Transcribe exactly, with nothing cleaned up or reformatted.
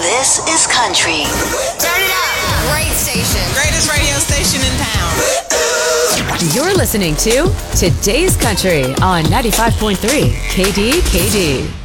This is country. Turn it up. Great station. Greatest radio station in town. You're listening to Today's Country on ninety-five point three K D K D.